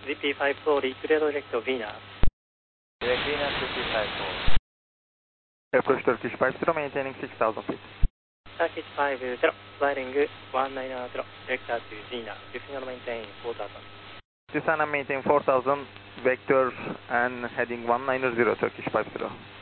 GP54, clear direct Venus. Direct Venus 55. Approach Turkish 50, maintaining 6,000 feet. Turkish 50, flying 190, vector to Venus. Descend maintain 4,000. Descend and maintain 4,000, vector and heading 190, Turkish 50.